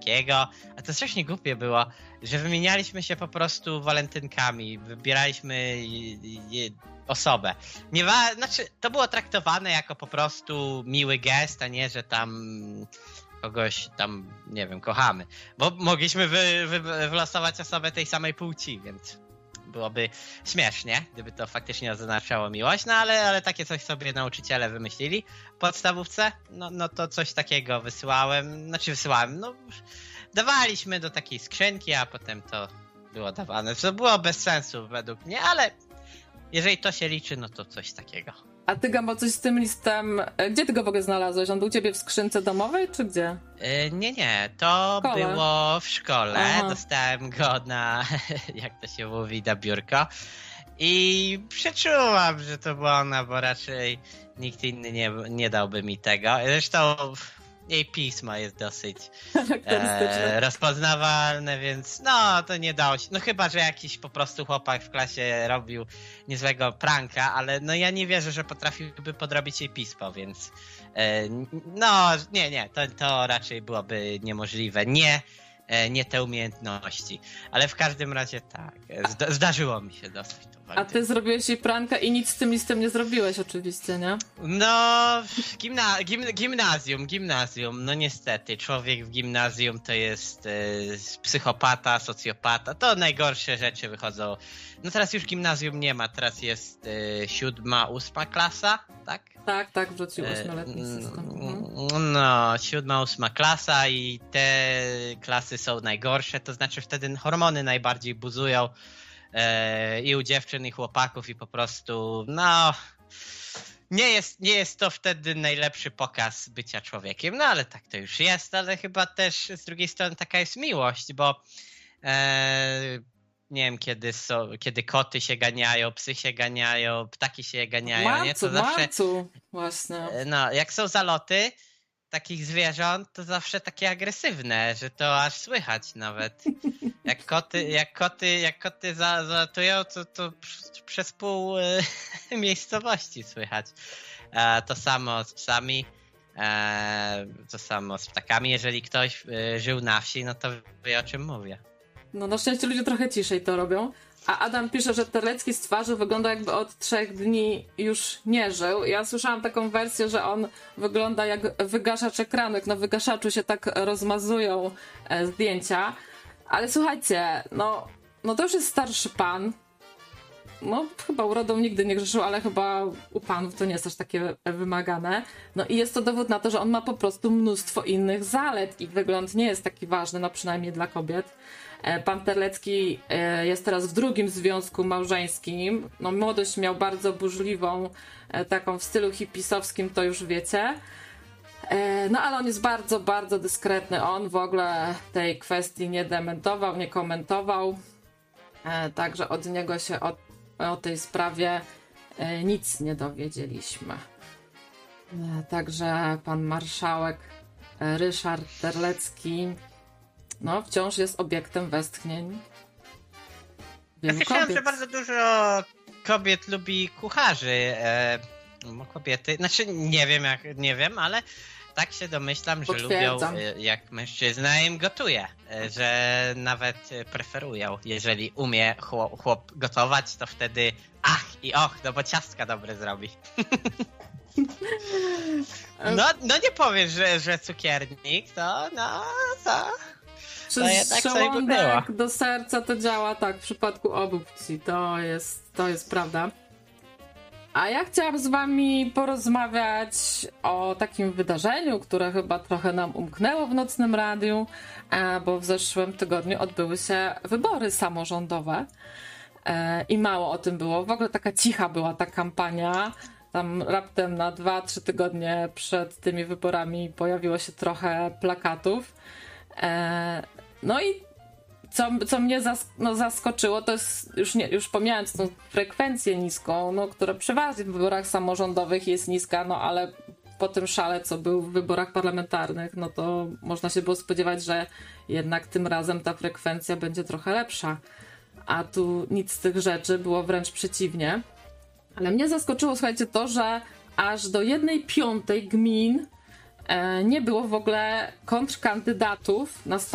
takiego. A to strasznie głupie było, że wymienialiśmy się po prostu walentynkami, wybieraliśmy osobę. Znaczy, to było traktowane jako po prostu miły gest, a nie, że tam kogoś tam, nie wiem, kochamy. Bo mogliśmy wylosować osobę tej samej płci, więc byłoby śmiesznie, gdyby to faktycznie oznaczało miłość, no ale takie coś sobie nauczyciele wymyślili w podstawówce, no to coś takiego wysyłałem, no dawaliśmy do takiej skrzynki, a potem to było dawane. To było bez sensu według mnie, ale jeżeli to się liczy, no to coś takiego. A ty, Gambo, coś z tym listem, gdzie ty go w ogóle znalazłeś? On był u ciebie w skrzynce domowej, czy gdzie? Nie, to było w szkole. Aha. Dostałem go na, jak to się mówi, na biurko i przeczułam, że to była ona, bo raczej nikt inny nie dałby mi tego. Zresztą jej pismo jest dosyć rozpoznawalne, więc no to nie dało się. No chyba, że jakiś po prostu chłopak w klasie robił niezłego pranka, ale no ja nie wierzę, że potrafiłby podrobić jej pismo, więc no nie, to raczej byłoby niemożliwe. Nie te umiejętności. Ale w każdym razie tak, zdarzyło mi się dosyć. A ty zrobiłeś jej pranka i nic z tym listem nie zrobiłeś oczywiście, nie? No, gimnazjum, no niestety. Człowiek w gimnazjum to jest psychopata, socjopata. To najgorsze rzeczy wychodzą. No teraz już gimnazjum nie ma, teraz jest 7., 8. klasa, tak? Tak, wrócił 8-letni system. No, 7., 8. klasa i te klasy są najgorsze, to znaczy wtedy hormony najbardziej buzują i u dziewczyn, i chłopaków i po prostu, no, nie jest to wtedy najlepszy pokaz bycia człowiekiem, no ale tak to już jest, ale chyba też z drugiej strony taka jest miłość, bo nie wiem, kiedy koty się ganiają, psy się ganiają, ptaki się ganiają, nie? To zawsze, marcu, właśnie. No, jak są zaloty takich zwierząt, to zawsze takie agresywne, że to aż słychać nawet. Jak koty zalatują, to przez pół miejscowości słychać. To samo z psami, to samo z ptakami. Jeżeli ktoś żył na wsi, no to wie, o czym mówię. No na szczęście ludzie trochę ciszej to robią. A Adam pisze, że Terlecki z twarzy wygląda jakby od 3 dni już nie żył. Ja słyszałam taką wersję, że on wygląda jak wygaszacz ekranu, jak na wygaszaczu się tak rozmazują zdjęcia. Ale słuchajcie, no to już jest starszy pan. No chyba urodą nigdy nie grzeszył, ale chyba u panów to nie jest aż takie wymagane. No i jest to dowód na to, że on ma po prostu mnóstwo innych zalet i wygląd nie jest taki ważny, no przynajmniej dla kobiet. Pan Terlecki jest teraz w 2. związku małżeńskim. No młodość miał bardzo burzliwą, taką w stylu hipisowskim, to już wiecie. No ale on jest bardzo, bardzo dyskretny. On w ogóle tej kwestii nie dementował, nie komentował. Także od niego się o tej sprawie nic nie dowiedzieliśmy. Także pan marszałek Ryszard Terlecki no wciąż jest obiektem westchnień wielu Słyszałem, kobiet. że bardzo dużo kobiet lubi kucharzy. Kobiety, znaczy nie wiem, ale tak się domyślam, że lubią, jak mężczyzna im gotuje, że nawet preferują. Jeżeli umie chłop gotować, to wtedy no bo ciastka dobre zrobi. No nie powiesz, że cukiernik, to Przez żołądek do serca to działa tak w przypadku obu płci. To jest prawda. A ja chciałam z wami porozmawiać o takim wydarzeniu, które chyba trochę nam umknęło w Nocnym Radiu, bo w zeszłym tygodniu odbyły się wybory samorządowe i mało o tym było. W ogóle taka cicha była ta kampania. Tam raptem na 2-3 tygodnie przed tymi wyborami pojawiło się trochę plakatów. No i co mnie zaskoczyło, to jest, już pomijając tą frekwencję niską, która przeważnie w wyborach samorządowych jest niska, ale po tym szale, co był w wyborach parlamentarnych, no to można się było spodziewać, że jednak tym razem ta frekwencja będzie trochę lepsza. A tu nic z tych rzeczy, było wręcz przeciwnie. Ale mnie zaskoczyło, słuchajcie, to, że aż do 1/5 gmin nie było w ogóle kontrkandydatów na